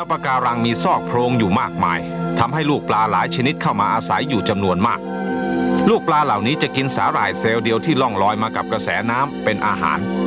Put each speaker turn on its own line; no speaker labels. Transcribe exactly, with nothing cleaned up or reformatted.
วปะการังมีซอกโพรงอยู่มากมายทำให้ลูกปลาหลายชนิดเข้ามาอาศัยอยู่จำนวนมากลูกปลาเหล่านี้จะกินสาหร่ายเซลล์เดียวที่ล่องลอยมากับกระแสน้ำเป็นอาหาร